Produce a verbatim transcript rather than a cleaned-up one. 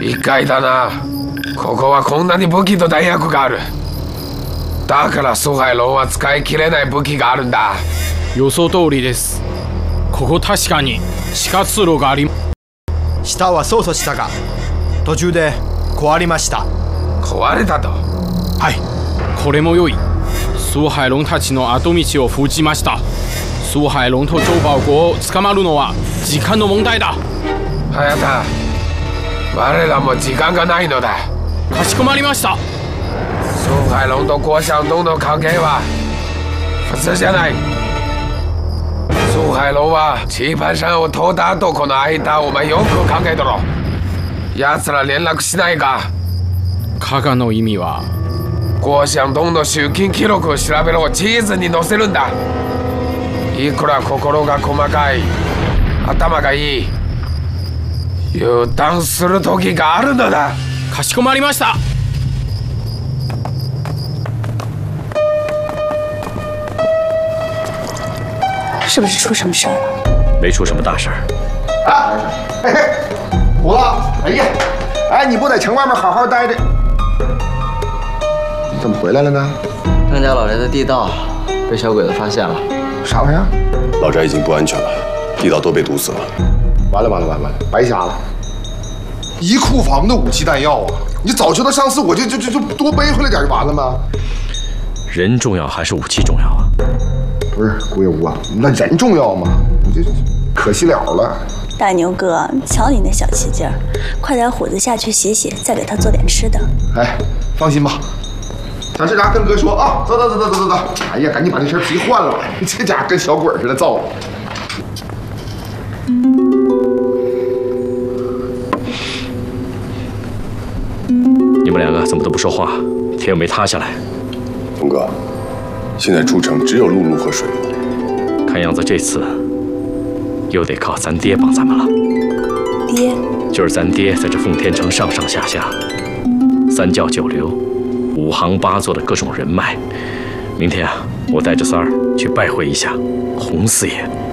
意外だな。ここはこんなに武器と弾薬がある。だから蘇海龍は使い切れない武器があるんだ。 予想通りです。ここ確かに地下通路があり。 下は操作したが途中で壊れました。 壊れたと。 はい、これも良い。蘇海龍たちの後道を封じました。蘇海龍と周保国を捕まるのは時間の問題だ。 早田、我らも時間がないのだ。 かしこまりました。 蘇海龍と郭祥東の関係は普通じゃない。蘇海龍は棋盤山を通った後、この間お前よく考えとろ。奴ら連絡しないか。 加賀の意味は、 郭祥東の集金記録を調べろ。地図に載せるんだ。いくら心が細かい、頭がいい、油断する時があるのだ。 かしこまりました。 是不是出什么事儿了？ 没出什么大事儿。 啊，嘿嘿，虎子，哎呀，哎，你不在城外面好好待着，你怎么回来了呢？ 张家老宅的地道被小鬼子发现了。 啥玩意儿？ 老宅已经不安全了，地道都被堵死了。 完了完了完了，白瞎了！一库房的武器弹药啊！你早知道上次我就就就就多背回来点就完了吗？ 人重要还是武器重要啊？ 不是古月屋啊，那人重要吗？你这可惜了了。 大牛哥，瞧你那小气劲儿，快点虎子下去洗洗，再给他做点吃的。 哎，放心吧，想吃啥跟哥说啊！走走走走走走走！哎呀，赶紧把这身皮换了吧，这家伙跟小鬼似的造。 你们两个怎么都不说话？天又没塌下来。 峰哥，现在出城只有陆路和水路， 看样子这次又得靠咱爹帮咱们了。 爹， 就是咱爹在这奉天城上上下下，三教九流、五行八作的各种人脉。明天啊，我带着三儿去拜会一下洪四爷。